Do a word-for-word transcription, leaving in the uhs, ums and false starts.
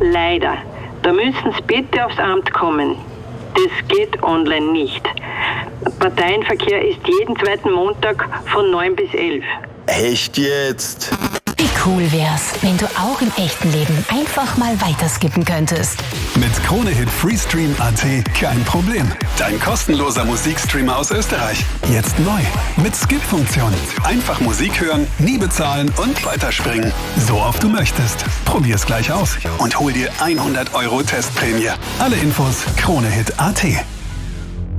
Leider. Da müssen Sie bitte aufs Amt kommen. Das geht online nicht. Parteienverkehr ist jeden zweiten Montag von neun bis elf. Echt jetzt? Wie cool wär's, wenn du auch im echten Leben einfach mal weiterskippen könntest. Mit Kronehit Freestream Punkt at kein Problem. Dein kostenloser Musikstreamer aus Österreich. Jetzt neu. Mit Skip-Funktion. Einfach Musik hören, nie bezahlen und weiterspringen. So oft du möchtest. Probier's gleich aus und hol dir hundert Euro Testprämie. Alle Infos Kronehit Punkt at.